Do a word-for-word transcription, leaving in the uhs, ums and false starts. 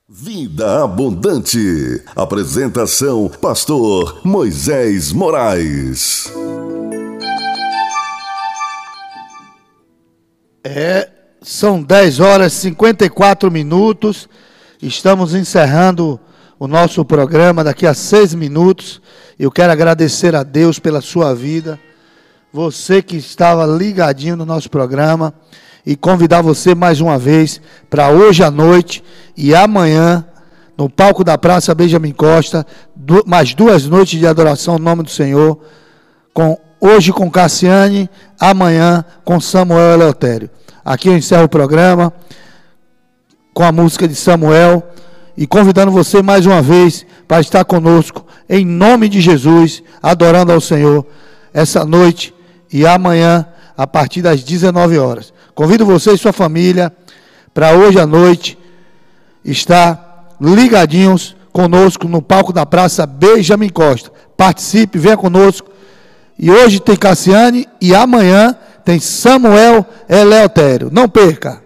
Vida Abundante. Apresentação: Pastor Moisés Moraes. É, são dez horas e cinquenta e quatro minutos. Estamos encerrando o nosso programa daqui a seis minutos. Eu quero agradecer a Deus pela sua vida. Você que estava ligadinho no nosso programa. E convidar você mais uma vez para hoje à noite e amanhã, no palco da Praça Benjamin Costa, du- mais duas noites de adoração no nome do Senhor, com, hoje com Cassiane, amanhã com Samuel Eleutério. Aqui eu encerro o programa com a música de Samuel e convidando você mais uma vez para estar conosco, em nome de Jesus, adorando ao Senhor, essa noite e amanhã, a partir das dezenove horas. Convido você e sua família para hoje à noite estar ligadinhos conosco no palco da Praça Benjamin Costa. Participe, venha conosco. E hoje tem Cassiane e amanhã tem Samuel Eleutério. Não perca!